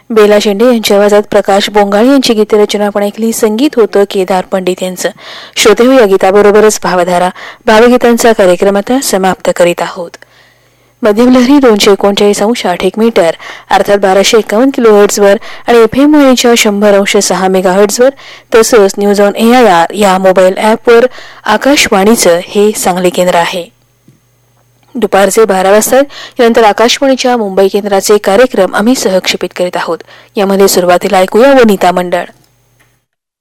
बेला शेंडे यांच्या आवाजात प्रकाश बोंगाळे यांची गीतरचना आपण ऐकली. संगीत होतं केदार पंडित यांचं. श्रोते हो, या गीताबरोबरच भावधारा भावगीतांचा कार्यक्रम आता समाप्त करीत आहोत. मध्यमलहरी 239.8 मीटर अर्थात 1251 किलोहर्ट्झवर आणि FM वाहिनीच्या 100.6 मेगाहर्ट्झवर तसंच न्यूज ऑन AIR या मोबाईल ॲपवर आकाशवाणीचं हे सांगली केंद्र आहे. दुपारचे 12 वाजता यानंतर आकाशवाणीच्या मुंबई केंद्राचे कार्यक्रम आम्ही सहक्षेपित करीत आहोत. यामध्ये सुरुवातीला ऐकूया वनिता मंडळ.